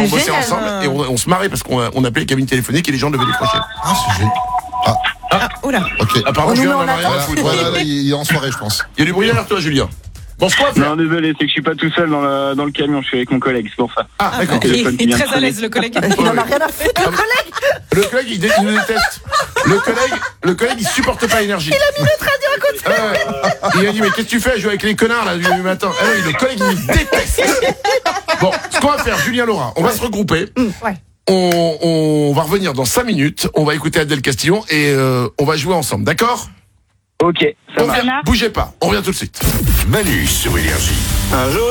on C'est bossait génial. ensemble et on se marrait parce qu'on appelait les cabines téléphoniques et les gens devaient décrocher. Ah, c'est génial. Oula. Ok. Apparemment, On nous Julien met en n'en a rien à attente. foutre. Voilà, il est en soirée, je pense. Il y a du bruit derrière toi, Julien. Bon, ce qu'on va faire. Non, désolé, c'est que je suis pas tout seul dans le camion, je suis avec mon collègue, c'est pour ça. Ah, d'accord. ok. téléphone qui Il est vient de très à l'aise, le collègue. Il en a rien à foutre. Le collègue, il nous déteste. Le collègue, il supporte pas l'énergie. Il a mis notre radio à côté. Il a dit, mais qu'est-ce que tu fais à jouer avec les connards, là, du matin? Ah oui, le collègue, il me déteste. Bon, ce qu'on va faire, Julien Laura, on va se regrouper. Ouais. On va revenir dans 5 minutes. On va écouter Adèle Castillon et on va jouer ensemble, d'accord? Ok, ça On marche. revient, bougez pas. On revient tout de suite. Manu sur Énergie. Un jour,